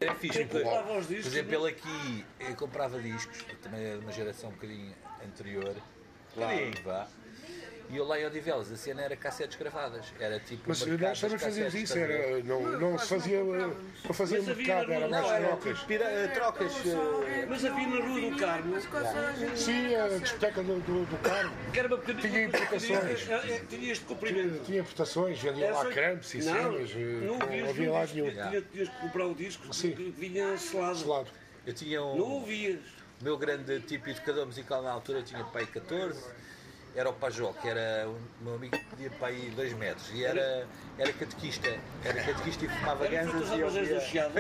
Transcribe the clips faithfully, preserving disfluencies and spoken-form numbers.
é fixe. Eu comprava os discos. Por exemplo, ele aqui eu comprava discos, também é de uma geração um bocadinho anterior. Claro. Um bocadinho, vá. E eu lá em Odivelas, a cena era cassetes gravadas. Era tipo. Mas o mercado nós também das fazíamos cassetes, isso, estás a ver? era, não, não, não se fazia, não fazia Mas havia mercado, na era rua- mais Não, era trocas. tipo pira- trocas. eh, Mas havia na Rua do Carmo. Sim, a discoteca do, do, do Carmo Que era uma pequenina. Tinha importações. Tinha, é, tinha este comprimento. tinha importações, vendia Era lá só- crampes e Não, cenas, eh, não não ouvias, havia não lá ouvias. nenhum. Tinha- Tinhas que comprar o disco Sim. que vinha selado. Selado. Eu tinha Não um. ouvias. O meu grande tipo educador musical na altura tinha pai catorze, era o Pajó, que era o meu amigo que pedia para aí dois metros e era, era catequista, era catequista e fumava Era ganzas frutas e eu armazéns do via- Chiado.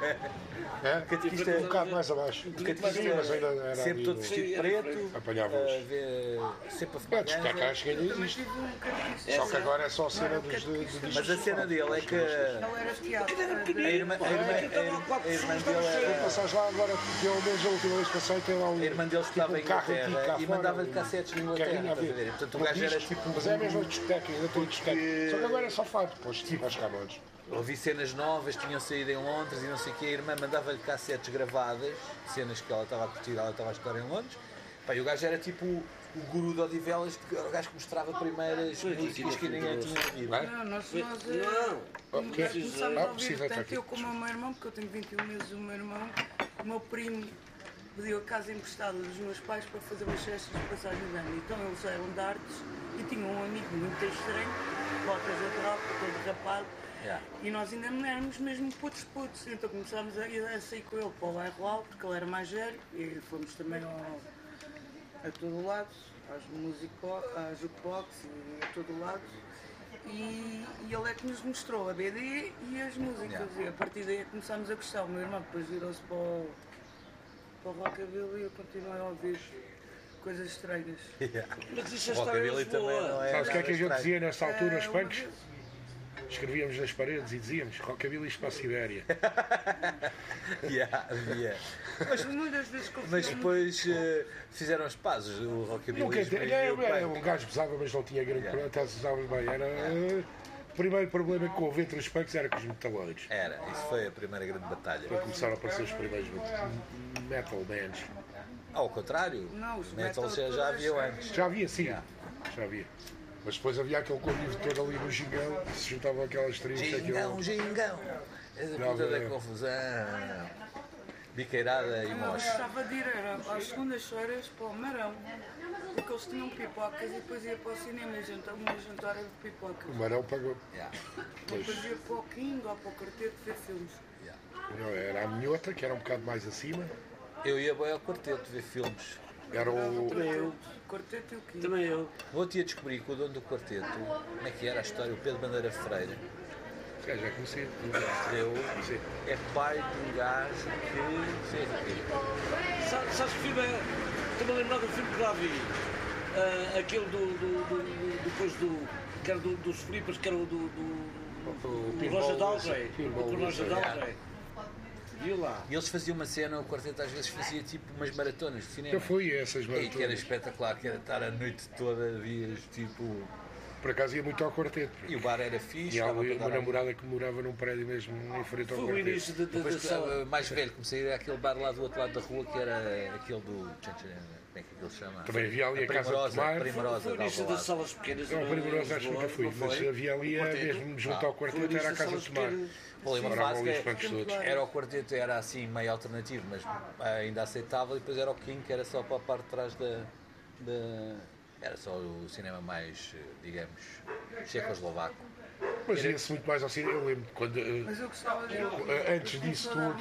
É? Catequista- Um bocado mais abaixo. catequista Sim, mas ainda era sempre ali todo no- vestido de Sim, era preto, diferente. Apanhávamos. a ver- sempre a É, fumar a discoteca ganza. acho que ainda Também existe. tive um catequista. Só que agora é só a cena dos de, de, de Mas a cena dele é que Ele era teatro. Era a pequenino. irmã, a irmã, a irmã, a irmã dele era- Passares lá agora, pelo menos a última vez que passei, tem lá um. a irmã dele estava em tipo um carro antigo Inglaterra cá e fora, mandava-lhe um cassetes de carrinho Inglaterra, a estás a ver. ver? Portanto o Com gajo era discos, tipo um Mas é a mesma discoteca, ainda tem discoteca. Só que agora é só fado, depois tipo aos camontes. ouvi cenas novas, tinham saído em Londres e não sei o que, a irmã mandava-lhe cassetes gravadas, cenas que ela estava a curtir, ela estava a estudar em Londres. Pá, e o gajo era tipo o, o guru de Odivelas, que era o gajo que mostrava primeiras músicas que ninguém tinha ouvido. Não, nós, nós eh, Não. Oh, que é? começámos Ah, a ouvir, precisa estar tanto aqui. eu como o meu irmão, porque eu tenho vinte e um meses, o meu irmão, o meu primo pediu a casa emprestada dos meus pais para fazer umas festas de passagem de ano. Então eles eram de artes e tinham um amigo muito estranho, botas a tropa, todo rapado. Yeah. E nós ainda não éramos mesmo putos putos, então começámos a, a sair com ele para o bairro alto, porque ele era mais velho, e fomos também ao, a todo lado, às musico, à jukebox e a todo lado. E, e ele é que nos mostrou a B D e as músicas, Yeah. e a partir daí é que começámos a gostar. O meu irmão depois virou-se para o, para o rockabilly e eu continuei a ouvir coisas estranhas. Yeah. Mas isso é O rockabilly história também não boa. é. Sabes o que é que a gente nada dizia nessa altura, os Eh, uma punks? vez- Escrevíamos nas paredes e dizíamos rockabilly para a Sibéria. estranho. Yeah, havia. Mas muitas vezes Mas confundimos. depois eh, fizeram os pazes, o rockabilly. Nunca ente- e é, o é, punk. um gajo pesava, mas não tinha grande Yeah. problema, até se usava bem. Era, eh, o primeiro problema que houve entre os punks era com os metaleiros. Era, isso foi a primeira grande batalha. Quando começaram a aparecer os primeiros met- metal bands. Ao contrário, Não, os metal metal já, já todas- havia antes. Já havia, sim. Yeah. Já havia. Mas depois havia aquele convívio todo ali no gingão, que se juntavam aquelas três. Gingão, gingão. Essa Não, puta da é. confusão. Biqueirada e Eu mocha. gostava de ir era, às segundas-feiras para o Marão, porque eles tinham pipocas e depois ia para o cinema e jantar, uma jantar de pipocas. O Marão pagou. Yeah, Depois ia para o King ou para o Quarteto ver filmes. yeah. Não, era a minhota, que era um bocado mais acima. Eu ia bem ao quarteto ver filmes. Era o. O Quarteto e o King. Também eu. Vou te a descobrir que o dono do quarteto, como é que era a história, o Pedro Bandeira Freire, Esse gajo é conhecido. eu, Sim. é pai de um gajo que sei o quê. Sa- Sabes que filme é. Estou-me a lembrar do filme que lá vi. Ah, aquele do, do, do, do- Depois do. Que era do, dos flippers, que era o do. do O o Pinball Roger Wilson, Daltrey. Pinball O Roger Wilson, Daltrey. Viu lá? E eles faziam uma cena, o quarteto às vezes fazia tipo umas maratonas de cinema. Eu fui a essas E que era maratonas. espetacular, que era estar a noite toda, dias, tipo. Por acaso ia muito ao quarteto. E o bar era fixe. E há dava ali para uma dar- namorada que morava num prédio mesmo em frente ao Foi o quarteto. início da, da, da Depois, sala. eh, mais velho, comecei a ir àquele bar lá do outro lado da rua, que era aquele do. Como é que aquilo se chama? Também havia ali a Casa de Primorosa, Tomar. Primorosa, Foi o de início Alvalade. das salas pequenas. Não, em Primorosa acho que Lisboa, nunca fui, não mas foi? havia ali a, Quarteto? mesmo junto Ah, ao quarteto, foi era a das Casa de salas Tomar. pequenas. Bom, e uma Moravam fase ali os que punks todos. era o quarteto, era assim meio alternativo, mas ainda aceitável, e depois era o King, que era só para a parte de trás da. da era só o cinema mais, digamos, checoslovaco. Mas ia-se muito mais ao cinema. Eu lembro quando. eh, Mas eu gostava de eh, Antes disso tudo,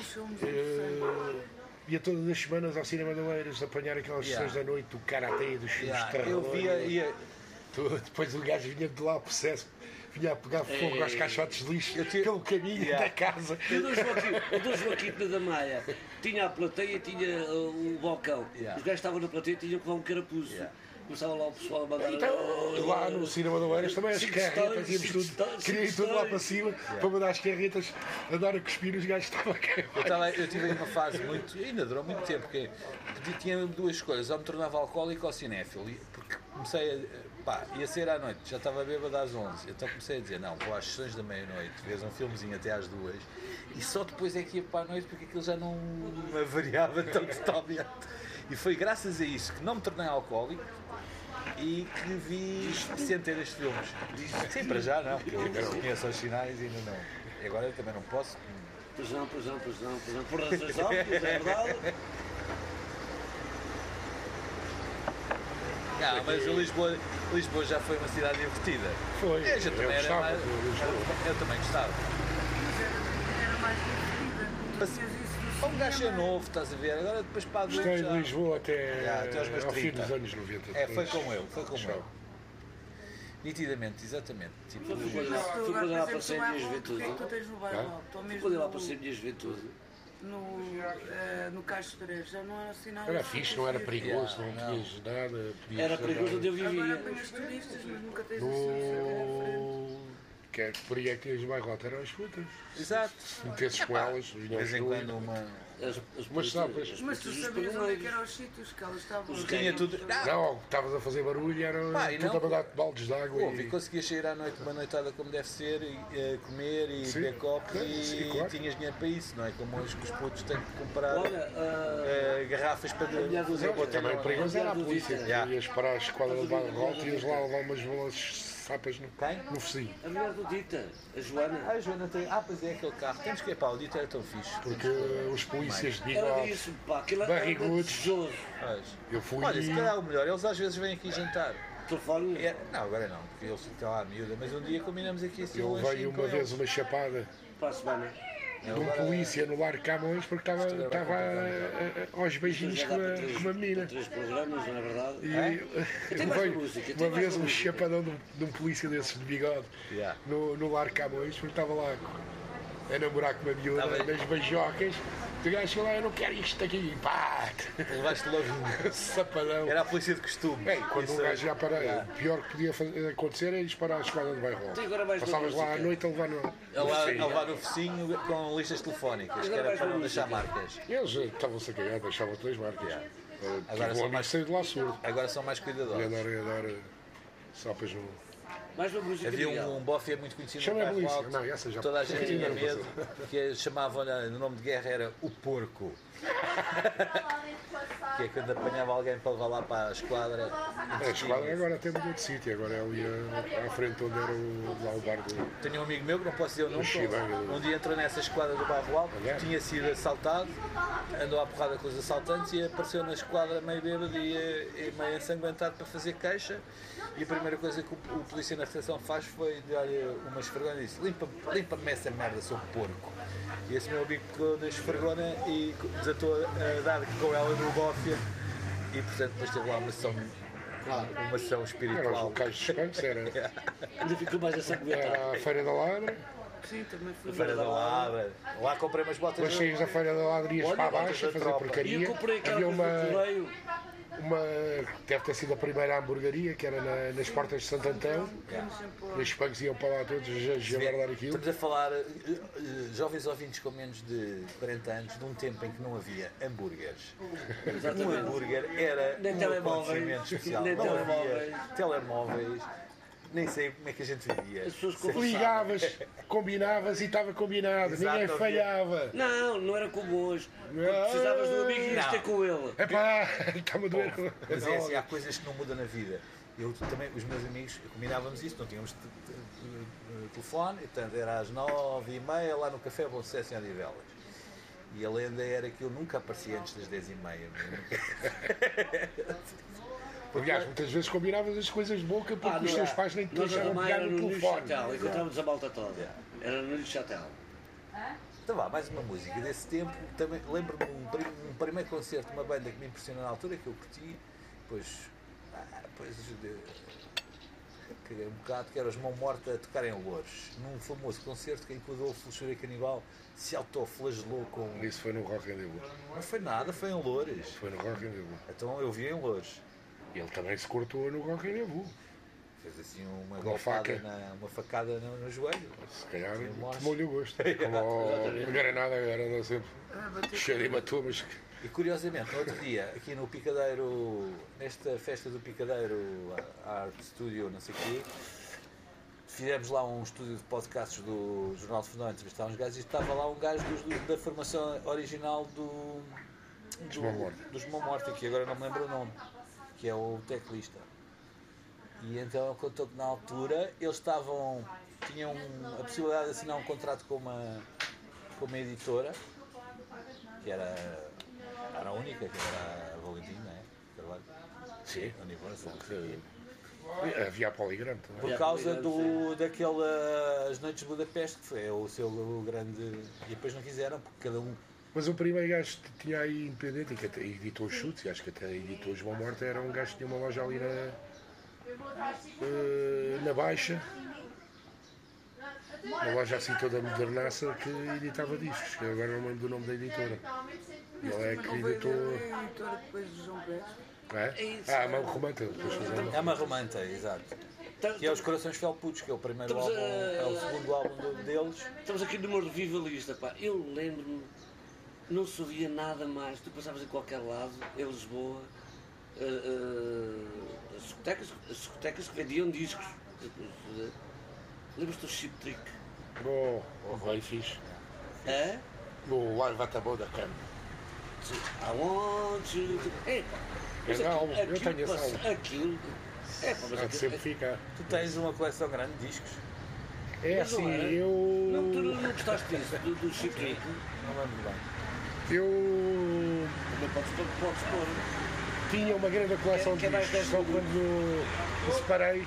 eh, ia todas as semanas ao cinema de Oeiras apanhar aquelas Yeah. sessões da noite, do karatê, dos filmes Yeah, de terror. eu via, ia, Tudo. Depois o gajo vinha de lá ao processo, vinha a pegar fogo É. aos caixotes de lixo Eu tinha- pelo caminho Yeah. da casa. O do Joaquim, o do Joaquim Pena da Maia tinha a plateia e tinha uh, o balcão. Yeah. Os gajos estavam na plateia e tinham que levar um carapuço. Yeah. Começava lá o pessoal a mandar. Então, lá no cinema de Oeiras também as Cinco carretas, stories, íamos cinco tudo, stories, queria ir cinco tudo lá para stories. cima para mandar as carretas a dar a cuspir, os gajos estavam a eu, cagar. tava, eu tive aí uma fase muito. Ainda durou muito tempo, porque tinha duas escolhas, ou me tornava alcoólico ou cinéfilo, e- porque comecei a. pá, ia sair à noite, já estava bêbado às onze, então comecei a dizer, não, vou às sessões da meia-noite, vês um filmezinho até às duas, e só depois é que ia para a noite porque aquilo já não me avariava tão totalmente. E foi graças a isso que não me tornei alcoólico e que vi centenas de filmes. Sim, para já não, porque eu conheço os sinais e ainda não. E agora eu também não posso. Pois não, pois não, pois não, pois não. Por razões óbvias, é verdade. Não, mas o Lisboa, Lisboa já foi uma cidade divertida. Foi, Eu, já também eu era gostava mais, de Lisboa. eu também gostava. Era mais divertida. Tu tinhas isso do Um gajo é cinema. novo, estás a ver? Agora depois para adultos Gostei já... de Lisboa até, Já, até aos meus ao fim trinta. dos anos noventa. É, foi depois, como eu, foi como tchau. eu. Nitidamente, exatamente. Tipo, Foi Mas quando tu lá- agora, foi por quando lá exemplo, passei no a minha bairro, o que é que tu juventude. tens no bairro Hã? Alto? Ou mesmo Quando eu lá no- passei a minha juventude. no, eh, no Cais três já não era assim nada. Era assim fixe, que não era fazia. perigoso, Yeah, não tinhas nada. podias Era andar perigoso onde eu Agora vivia. apanhas turistas, mas nunca tens assim um sítio diferente. No... Que é que por aí é que tinhas mais rota, eram as putas. exato. Metesses com elas, De vez em quando uma... As, as Mas polícias- sabes- as Mas tu polícias sabias onde é que permanentes. eram os sítios que elas estavam. Os Tinha tudo... Não, Não, estavas a fazer barulho, era Pá, e tudo não- a mandar baldes de água. Houve, e E... conseguias sair à noite, uma noitada como deve ser, e, eh, comer e Sim, beber copos claro, e sim, claro. tinhas dinheiro para isso, não é? Como hoje que os putos têm que comprar Olha, ah, eh, garrafas para mulher do fazer Zé o botão. Também perigoso era a do polícia. Vita. Yeah. Ias parar a esquadra de barro alto e ias lá levar umas bolas sapas no, Quem? no focinho. a mulher do Dita, a Joana. Ah, a Joana tem... Ah, pois é, aquele carro. Temos que ir para o dito, era tão fixe. Porque os polícias de Ela bigode. disse, pá, aquilo era Barrigudos. desejoso. Pois. Eu fui. Olha, se calhar o melhor, eles às vezes vêm aqui jantar. Telefone. É, não, agora não, porque eles ficam lá à miúda, mas um dia combinamos aqui assim um Eu lanchinho levei com uma vez eles. uma chapada Para a semana. de um polícia no Lar Camões porque estava, estava a- a- aos beijinhos Já com dá para a, três- com uma menina. para três programas, não é verdade? E É? Tem mais levei música, tem uma mais vez um música. chapadão de um, de um polícia desses de bigode Yeah. no, no Lar Camões porque estava lá a namorar com uma miúda Tá bem. nas beijocas. O gajo chegou lá, eu não quero isto aqui. Pá! Levaste logo. Sapadão. Era a polícia de costume. Bem, quando Isso um é- gajo já para, o pior que podia fazer- acontecer era disparar a esquadra de bairro. Tem agora mais uma Passavas lá à música. noite a levar no. A levar, a levar no focinho com listas telefónicas, que era para não deixar marcas. Eles eh, estavam-se a cagar, deixavam três marcas. Eh, Agora Tive são um amigo mais- que saiu de lá surdo. Agora são mais E cuidadosos. andar a dar eh, sapas no. Mais uma música. Havia Miguel. um, um bofe muito conhecido Chama no a bairro polícia. Alto. Não, essa já- Toda a gente tinha Não, não medo, que chamavam-lhe, no nome de guerra era o porco. Que é quando apanhava alguém para levar lá para a esquadra. A esquadra agora até mudou de sítio, agora é ali a- à frente onde era o, lá o bar do. Tenho um amigo meu que não posso dizer o nome, O Chibanga. um dia entrou nessa esquadra do bairro Alto, Olha. tinha sido assaltado, andou à porrada com os assaltantes e apareceu na esquadra meio bêbado e, eh, e meio ensanguentado para fazer queixa. E a primeira coisa que o, o polícia na recepção faz foi dar-lhe uma esfregona e disse: limpa-me limpa-me essa merda, sou um porco. E esse meu amigo pegou na esfregona e desatou a dar com ela no bófia e portanto depois teve lá uma ação, uma ação Eram os espiritual. locais de espantos, era, Ainda ficou mais essa era a Feira da Ladra, Sim, também fui. Feira da Ladra. Lá comprei umas botas. mas saías da Feira da Ladra e ias Olha, para botas baixo a da fazer tropa. E porcaria. eu comprei aquela Havia coisa uma, do correio. uma. Deve ter sido a primeira hamburgueria, que era na- nas portas de Santo Antão. E os pagos iam para lá todos a guardar aquilo. Estamos a falar, eh, eh, jovens ouvintes com menos de quarenta anos, de um tempo em que não havia hambúrgueres. Um hambúrguer era Nem um telemóveis. acontecimento especial. Nem Não havia telemóveis. telemóveis. Nem sei como é que a gente vivia. As pessoas conversavam. Ligavas, combinavas e estava combinado, Exato, ninguém havia- falhava. Não, não era como hoje. Quando Não. precisavas do amigo ias Não. ter com ele. Epá, está-me a doer. Mas é assim, há coisas que não mudam na vida. Eu também, os meus amigos, combinávamos isso, não tínhamos te- te- te- telefone, portanto era às nove e meia lá no Café Bom Sucesso em Odivelas. E a lenda era que eu nunca aparecia antes das dez e meia. Aliás, muitas vezes combinavas as coisas de boca porque Ah, os não teus é. pais nem te Nós deixavam também pegar era no no Nuno telefone. Chatel, encontrávamos a malta toda. Era no Nuno Chatel. Então vá, mais uma música desse tempo. Também lembro-me de um, prim- um primeiro concerto de uma banda que me impressionou na altura, que eu curti, depois, ah, depois de, caguei um bocado, que era os Mão Morta a tocar em Loures, num famoso concerto em que o Adolfo Luxúria Canibal se autoflagelou com... Isso foi no Rock and Roll. Não foi nada, foi em Loures. Foi no Rock and Roll. Então eu vi em Loures. Ele também se cortou no Rock and Roll. fez assim uma Uma golpada, faca. na, uma facada no, no joelho. Se calhar mostra. tomou-lhe o gosto. Como o Granada agora anda sempre Ah, bateu cheio de hematomas. E curiosamente, no outro dia, aqui no Picadeiro, nesta festa do Picadeiro, a Art Studio, não sei o quê, fizemos lá um estúdio de podcasts do Jornal de Fundão, entrevistar uns gajos e estava lá um gajo dos- do- da formação original do, Dos Mão Morta. dos Mão Morta, que agora não me lembro o nome, que é o teclista. E então ele contou que na altura eles estavam, tinham a possibilidade de assinar um contrato com uma, com uma editora, que era, era a única, que era a Valentim, não é? Carvalho. Sim. Universal. Havia a Poligrama também. Por causa do, daquelas Noites de Budapeste, que foi o seu grande. E depois não quiseram, porque cada um. Mas o primeiro gajo que tinha aí independente e que até editou os chutes, e acho que até editou os Mão Morta, era um gajo que tinha uma loja ali na, eh, na Baixa. Uma loja assim toda modernaça que editava discos, que eu agora não me lembro do nome da editora. Ele é que Não veio editou. a editora depois do João Pérez. É? isso. Ah, a Mão Romanta. Depois fez a Mão. É uma romanta, exato. Que é os Corações Felputos, que é o primeiro Estamos álbum, a- é o segundo álbum do- deles. Estamos aqui numa revivalista, pá. Eu lembro-me, não se ouvia nada mais. Tu passavas em qualquer lado, em Lisboa, eh, eh, as discotecas, as discotecas que vendiam discos. Eh, Lembras-te do Chip Trick? Oh, bem fixe. É? No Live at the Budokan. I want you to... É, pá. Mas Grande aquilo- álbum, eu aquilo tenho esse passa- álbum. Aquilo... É, pá, mas Há de aquilo... sempre ficar. Tu tens uma coleção grande de discos, É Mas não assim, era? eu. Não, tu não gostaste disso, do, do Chip Trick? não lembro bem. Eu Também podes pôr, podes pôr. tinha uma grande coleção Que é de mais discos, dez só minutos. quando me separei,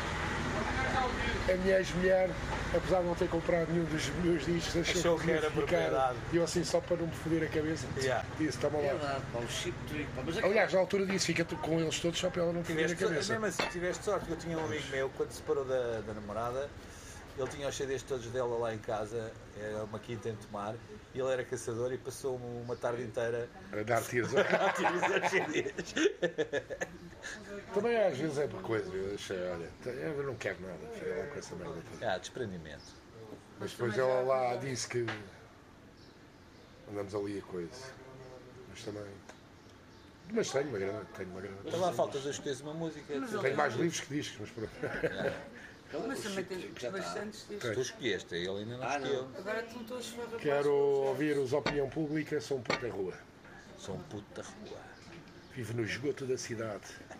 a minha ex-mulher, apesar de não ter comprado nenhum dos meus discos, achou, Achou que podia era ficar. propriedade. E eu assim, só para não me foder a cabeça, Yeah. disse, toma É lá. verdade, pá, o Chip Trick, pá. Mas aquilo- Aliás, na altura disse, fica tu com eles todos só para ela não me foder a Tiveste, cabeça. mesmo assim, tiveste sorte, porque eu tinha um amigo meu, quando se separou da, da namorada, ele tinha os C Ds todos dela lá em casa, era uma quinta em Tomar, e ele era caçador e passou uma tarde inteira A dar tiros. a tirar os C Ds. Também às vezes é por coisa, eu achei, olha, eu não quero nada, fica lá com essa merda toda. Ah, desprendimento. Mas depois ela lá disse que andamos ali a coisa. Mas também. Mas tenho uma grande. Tenho uma grande. Estava a falta de escolheres uma música. Tu, Tenho mais livros que discos, mas pronto. Mas o também Chip tens Trick já está. bastantes tu discos. escolheste, ele ainda não Ah, não. escolheu. Agora tu não estou a chorar. Quero ouvir os Opinião Pública, sou um puto em rua. Sou um puto da rua. Vivo no esgoto da cidade.